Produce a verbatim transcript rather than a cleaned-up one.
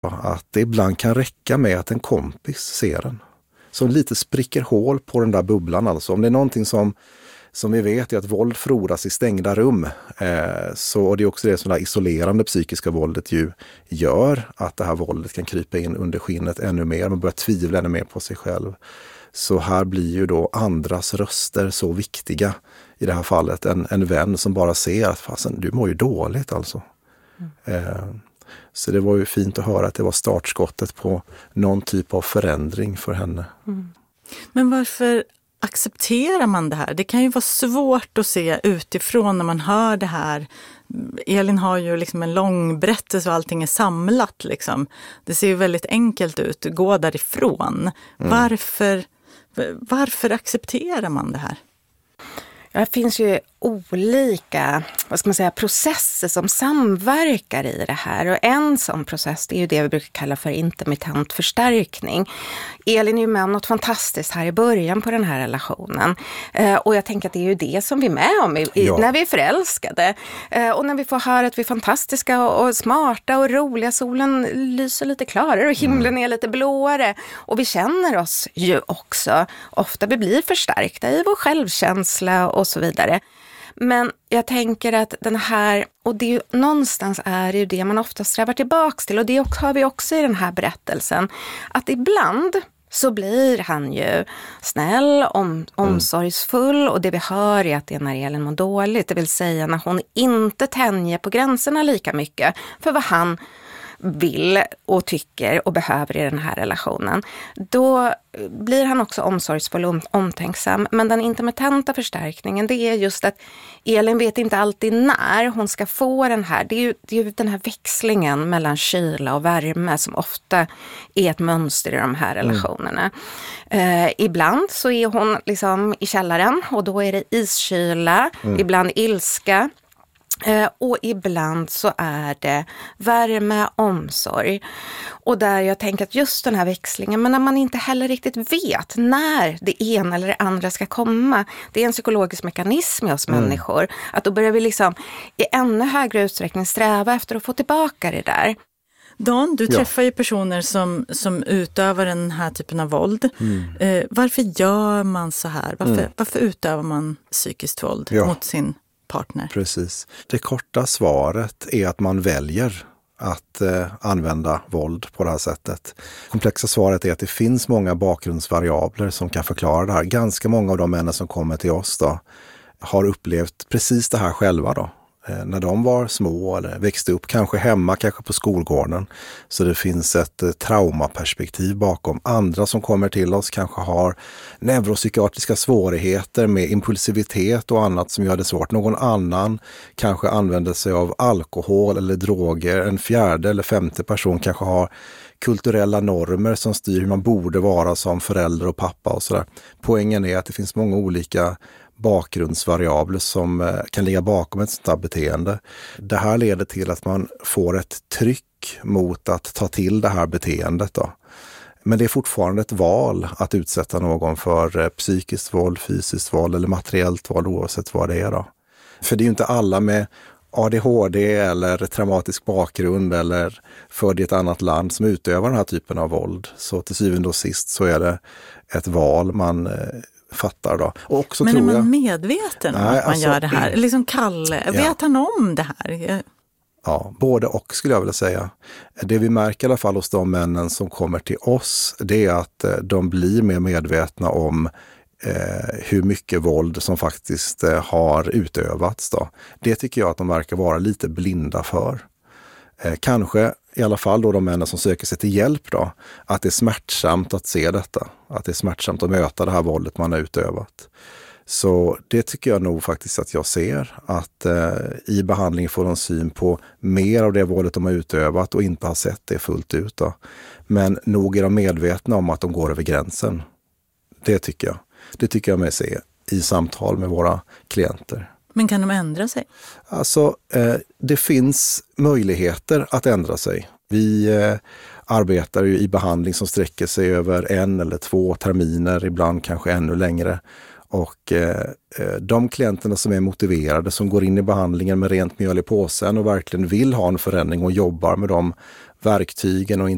att det ibland kan räcka med att en kompis ser en. Som lite spricker hål på den där bubblan. Alltså. Om det är någonting som, som vi vet är att våld frodas i stängda rum. Eh, så, och det är också det som det här isolerande psykiska våldet ju gör. Att det här våldet kan krypa in under skinnet ännu mer. Man börjar tvivla ännu mer på sig själv. Så här blir ju då andras röster så viktiga i det här fallet. En, en vän som bara ser att fasen, du mår ju dåligt alltså. Mm. Eh, Så det var ju fint att höra att det var startskottet på någon typ av förändring för henne. Mm. Men varför accepterar man det här? Det kan ju vara svårt att se utifrån när man hör det här. Elin har ju liksom en lång berättelse och allting är samlat. Liksom. Det ser ju väldigt enkelt ut, gå därifrån. Mm. Varför, varför accepterar man det här? Ja, det finns ju olika, vad ska man säga, processer som samverkar i det här. Och en sån process, det är ju det vi brukar kalla för intermittent förstärkning. Elin är ju med om något fantastiskt här i början på den här relationen. Eh, och jag tänker att det är ju det som vi är med om i, i, ja. när vi är förälskade. Eh, och när vi får höra att vi är fantastiska och, och smarta och roliga. Solen lyser lite klarare och himlen är lite blåare. Och vi känner oss ju också, ofta vi blir förstärkta i vår självkänsla och så vidare. Men jag tänker att den här, och det är ju, någonstans är det ju det man ofta strävar tillbaka till, och det har vi också i den här berättelsen, att ibland så blir han ju snäll, om, omsorgsfull, och det vi hör är att det är när Elin mår dåligt, det vill säga när hon inte tänjer på gränserna lika mycket för vad han vill och tycker och behöver i den här relationen. Då blir han också omsorgsfull och omtänksam. Men den intermittenta förstärkningen, det är just att Elin vet inte alltid när hon ska få den här. Det är ju, det är ju den här växlingen mellan kyla och värme som ofta är ett mönster i de här relationerna. Mm. Eh, ibland så är hon liksom i källaren och då är det iskyla, mm. ibland ilska. Eh, och ibland så är det värme, omsorg. Och där jag tänker att just den här växlingen, men när man inte heller riktigt vet när det ena eller det andra ska komma. Det är en psykologisk mekanism i oss mm. människor. Att då börjar vi liksom i ännu högre utsträckning sträva efter att få tillbaka det där. Dan, du ja. träffar ju personer som, som utövar den här typen av våld. Mm. Eh, varför gör man så här? Varför, mm. varför utövar man psykiskt våld ja. mot sin partner? Precis. Det korta svaret är att man väljer att eh, använda våld på det här sättet. Komplexa svaret är att det finns många bakgrundsvariabler som kan förklara det här. Ganska många av de män som kommer till oss då har upplevt precis det här själva då. Eh, när de var små eller växte upp, kanske hemma, kanske på skolgården. Så det finns ett eh, traumaperspektiv bakom. Andra som kommer till oss kanske har neuropsykiatriska svårigheter med impulsivitet och annat som gör det svårt. Någon annan kanske använder sig av alkohol eller droger. En fjärde eller femte person kanske har kulturella normer som styr hur man borde vara som förälder och pappa och sådär. Poängen är att det finns många olika bakgrundsvariabler som kan ligga bakom ett sånt här beteende. Det här leder till att man får ett tryck mot att ta till det här beteendet då. Men det är fortfarande ett val att utsätta någon för psykiskt våld, fysiskt våld eller materiellt våld oavsett vad det är då. För det är ju inte alla med A D H D eller traumatisk bakgrund eller född i ett annat land som utövar den här typen av våld. Så till syvende och sist så är det ett val man fattar då. Och också men tror är man jag, medveten om nej, att man alltså, gör det här? Liksom Kalle, ja. vet han om det här? Ja, både och skulle jag vilja säga. Det vi märker i alla fall hos de männen som kommer till oss, det är att de blir mer medvetna om eh, hur mycket våld som faktiskt eh, har utövats då. Det tycker jag att de verkar vara lite blinda för. Eh, kanske i alla fall då de männen som söker sig till hjälp då, att det är smärtsamt att se detta. Att det är smärtsamt att möta det här våldet man har utövat. Så det tycker jag nog faktiskt att jag ser. Att eh, i behandling får de syn på mer av det våldet de har utövat och inte har sett det fullt ut då. Men nog är de medvetna om att de går över gränsen. Det tycker jag. Det tycker jag med sig i samtal med våra klienter. Men kan de ändra sig? Alltså, eh, det finns möjligheter att ändra sig. Vi eh, arbetar ju i behandling som sträcker sig över en eller två terminer, ibland kanske ännu längre. Och eh, de klienterna som är motiverade, som går in i behandlingen med rent mjöl i påsen och verkligen vill ha en förändring och jobbar med de verktygen och